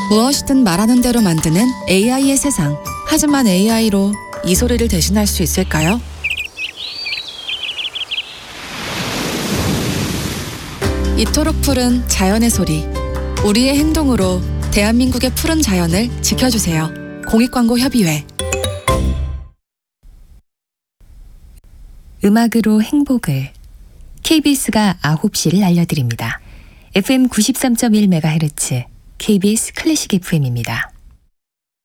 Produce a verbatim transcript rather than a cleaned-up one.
무엇이든 말하는 대로 만드는 에이아이의 세상. 하지만 에이아이로 이 소리를 대신할 수 있을까요? 이토록 푸른 자연의 소리. 우리의 행동으로 대한민국의 푸른 자연을 지켜주세요. 공익광고협의회. 음악으로 행복을. 케이비에스가 아홉 시를 알려드립니다. 에프엠 구십삼 점 일 메가헤르츠 케이비에스 클래식 에프엠입니다.